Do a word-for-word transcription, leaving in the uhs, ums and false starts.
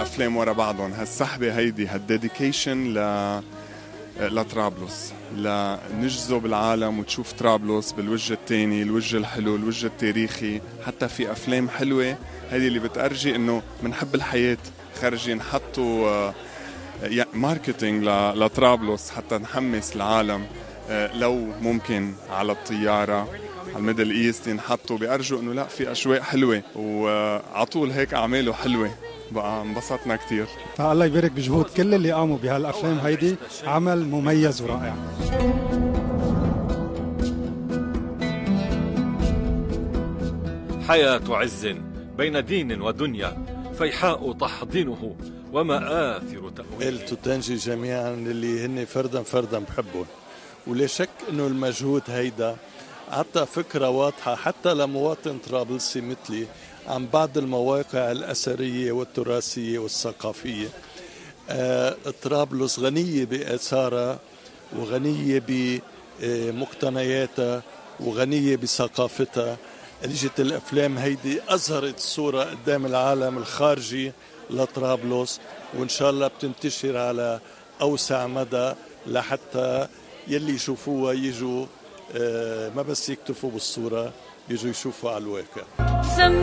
أفلام ورا بعضهم. هالسحبة هيدي هالديديكيشن ل لطرابلس، لنجذب العالم وتشوف طرابلس بالوجه التاني، الوجه الحلو، الوجه التاريخي. حتى في أفلام حلوة هذه اللي بتأرجي إنه منحب الحياة، خارجين حطوا ماركتينج لطرابلس حتى نحمس العالم. لو ممكن على الطيارة على الميدل ايست ينحطوا، بيأرجوا إنه لا في أشواق حلوة، وعطول هيك أعماله حلوة. بقى انبسطنا كتير. فالله يبارك بجهود كل اللي قاموا بهالأفلام هيدي، عمل مميز ورائع. حياة عز بين دين ودنيا، فيحاء تحضنه ومآثر تأويله. التوتنجي جميعا اللي هن فردا فردا بحبهم، ولا شك انه المجهود هيدا عطى فكرة واضحة حتى لمواطن طرابلسي مثلي عن بعض المواقع الأثرية والتراثية والثقافية. آه، طرابلس غنية بآثارها وغنية بمقتنياتها وغنية بثقافتها. اجت الأفلام هيدي أظهرت الصورة قدام العالم الخارجي لطرابلس، وإن شاء الله بتنتشر على أوسع مدى لحتى يلي يشوفوها يجوا آه، ما بس يكتفوا بالصورة، يجوا يشوفوا على الواقع.